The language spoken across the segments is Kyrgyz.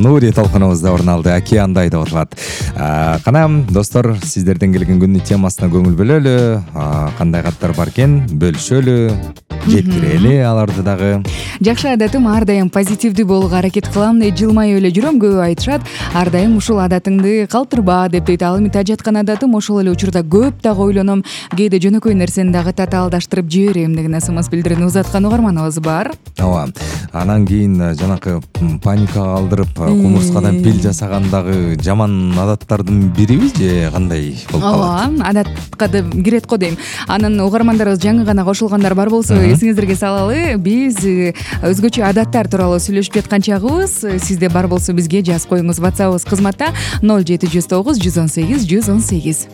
Нури толкунубузда орун алды. Океандай деп аталат. Кана достор, сиздерден келген күнү темасына көңүл бөлөлү. Кандай каттар бар экен, бөлүшөлү, жеткирели аларды дагы. Жакшы адатым ар дайым позитивдүү болууга аракет кылам. Жылмай эле жүрөм, көп айтышат. Ар дайым ушул адатыңды калтырба деп дейт. Ал эми тажаткан адатым ошол эле учурда көп дагы ойлоном. Кээде жөнөкөй нерсени дагы татаалдаштырып жиберем деген смс билдирүүнү узаткан угарманыбыз бар. Ооба. Анан кийин жанакы паникага калдырып, кумурскадан пил жасагандагы жаман адаттардын бириби же кандай болуп калат? Ооба, адатка да кирет го дейм. Анан угармандарыбыз жаңы гана кошулгандар бар болсо, эсиңиздерге салалы, биз өзгөчө адаттар тууралуу сүйлөшүп жаткан чагыбыз. Сизде бар болсо бизге жазып коюңуз. WhatsApp кызматта 0709 118 118.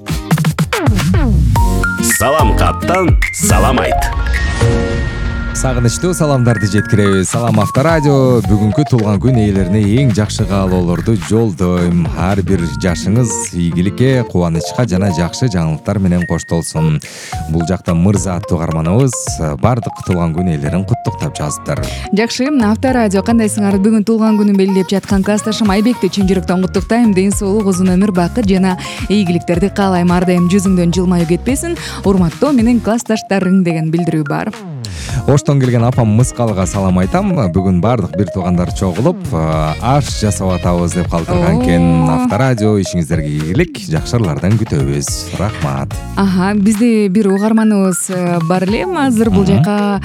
Салам каттан салам айт. Сагынычтуу саламдарды жеткиребиз. Салам Авторадио бүгүнкү туулган күн ээлерине эң жакшы каалоолорду жолдойм. Ар бир жашыңыз ийгиликке, кубанычка жана жакшы жаңылыктар менен коштолсун. Бул жакта Мырза аттуу угарманыбыз бардык туулган күн ээлерин куттуктап жазыптыр. Жакшы, Авторадио кандайсыңар? Бүгүн туулган күнүн белгилеп жаткан классташым Айбекти чын жүрөктөн куттуктайм. Ден соолук, узун өмүр, бакыт жана ийгиликтерди каалайм. Ар дайым жүзүңдөн жылмаю кетпесин. Урматтоо менен классташтарың деген билдирүү бар. Оштон келген апам Мыскалга салам айтам. Бүгүн бардык бир туугандар чогулуп, аш жасап атабыз деп калтырган экен. Авторадио ишиңиздерге ийгилик, жакшырлардан күтөбүз. Рахмат. Бизде бир угарманыбыз бар эле. Азыр бул жака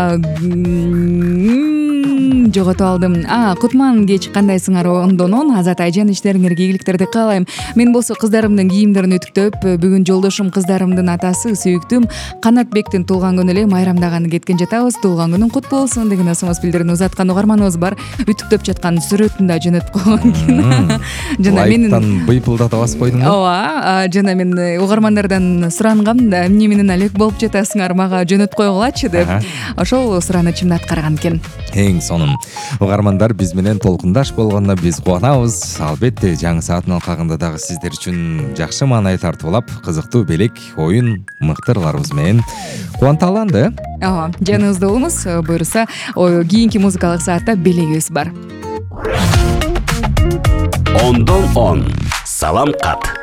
жоготуп алдым. Кутман кеч кандайсыңар? Ондонон Азат айжан, иштериңерге ийгиликтерди каалайм. Мен болсо кыздарымдын кийимдерин үтүктөп, бүгүн жолдошум кыздарымдын атасы сүйүктүм Канатбектин туулган күнү эле, майрамдаганы кеткен жатабыз. Туулган күнүң куттуу болсун деген смс билдирүүнү узаткан угарманыбыз бар. Үтүктөп жаткан сүрөтүн да жөнөтүп койгон экен. Жана менин лайктан быйпылдатып басып койдуңбу? Ооба, жана мен угармандардан сурангам да, эмне менен алек болуп жатасыңар, мага жөнөтүп койгулачы деп. Ошол суранычымды аткарган экен. Эң сонун. Угармандар биз менен толкундаш болгондо биз кубанабыз. Албетте жаңы сааттын алкагында дагы сиздер үчүн жакшы маанай тартуулап, кызыктуу белек, оюн, мыктырларыбыз менен кубанталанды. Ооба, жаныбызда болуңуз. Буюрса, кийинки музыкалык саатта белегибиз бар. Ондон 10. Салам кат.